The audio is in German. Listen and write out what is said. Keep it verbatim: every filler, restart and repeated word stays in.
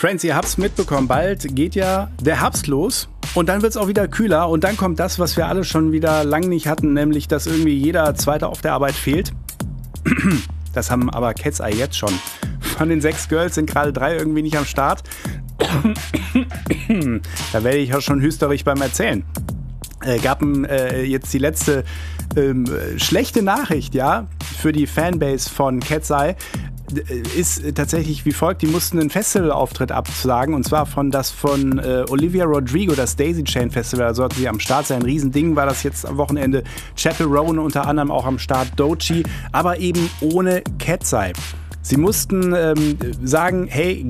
Friends, ihr habt's mitbekommen, bald geht ja der Herbst los und dann wird's auch wieder kühler und dann kommt das, was wir alle schon wieder lang nicht hatten, nämlich, dass irgendwie jeder Zweite auf der Arbeit fehlt. Das haben aber Cat's Eye jetzt schon. Von den sechs Girls sind gerade drei irgendwie nicht am Start. Da werde ich auch schon hysterisch beim Erzählen. Äh, gab äh, jetzt die letzte ähm, schlechte Nachricht, ja, für die Fanbase von Cat's Eye. Ist tatsächlich wie folgt: Die mussten einen Festivalauftritt absagen, und zwar von das von äh, Olivia Rodrigo, das Daisy Chain Festival. Da sollten sie am Start sein. Ein Riesending war das jetzt am Wochenende. Chappell Roan unter anderem auch am Start, Doechii, aber eben ohne Cat's Eye. Sie mussten ähm, sagen, hey,